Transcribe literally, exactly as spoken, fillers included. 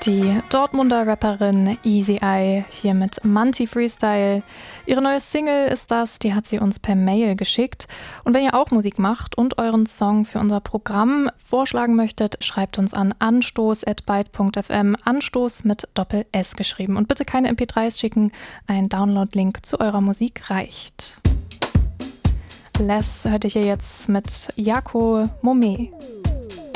Die Dortmunder Rapperin Easy Eye hier mit Manti Freestyle. Ihre neue Single ist das, die hat sie uns per Mail geschickt. Und wenn ihr auch Musik macht und euren Song für unser Programm vorschlagen möchtet, schreibt uns an anstoß at byte punkt f m, Anstoß mit Doppel-S geschrieben. Und bitte keine M P drei s schicken, ein Download-Link zu eurer Musik reicht. Les hörte ich hier jetzt mit Jaco Momé.